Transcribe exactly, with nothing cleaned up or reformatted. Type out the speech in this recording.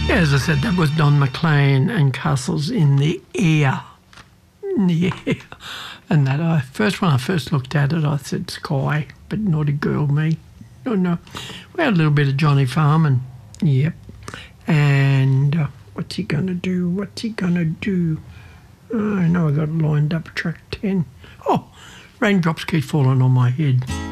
Yeah, as I said, that was Don McLean and Castles in the Air. In the air. And that I first when I first looked at it, I said Sky, but naughty girl me. No, no. We had a little bit of Johnny Farman. Yep. And uh, what's he going to do? What's he going to do? Oh, I know I got it lined up, track ten. Oh, raindrops keep falling on my head.